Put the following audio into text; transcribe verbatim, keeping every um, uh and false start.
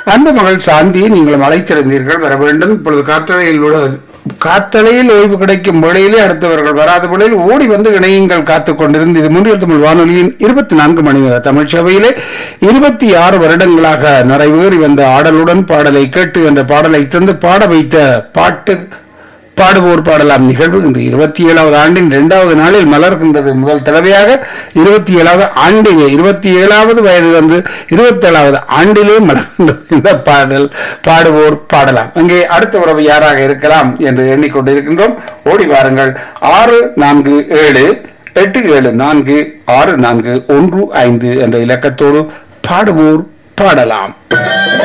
அந்த மகள் சாந்தியை நீங்களும் அழைத்திருந்தீர்கள், வர வேண்டும். இப்பொழுது காற்றலையில் உள்ள- காற்றலையில் ஓய்வு கிடைக்கும் வேளையிலே அடுத்தவர்கள் வராத வேளையில் ஓடி வந்து இணையங்கள் காத்துக் கொண்டிருந்து இது முன்னில் தமிழ் வானொலியின் இருபத்தி நான்கு மணி நேர தமிழ் சபையிலே இருபத்தி ஆறு வருடங்களாக நிறைவேறி வந்த ஆடலுடன் பாடலை கேட்டு என்ற பாடலை தந்து பாட வைத்த பாட்டு பாடுவோர் பாடலாம் நிகழ்வு இன்று இருபத்தி ஏழாவது ஆண்டின் இரண்டாவது நாளில் மலர்கின்றது. முதல் தடவையாக இருபத்தி ஏழாவது ஆண்டிலே இருபத்தி ஏழாவது வயது வந்து இருபத்தி ஏழாவது ஆண்டிலே மலர்கின்றது இந்த பாடல் பாடுவோர் பாடலாம். அங்கே அடுத்த உறவு யாராக இருக்கலாம் என்று எண்ணிக்கொண்டிருக்கின்றோம். ஓடி வாருங்கள். ஆறு நான்கு ஏழு எட்டு ஏழு நான்கு ஆறு நான்கு ஒன்று ஐந்து என்ற இலக்கத்தோடு பாடுவோர் பாடலாம்.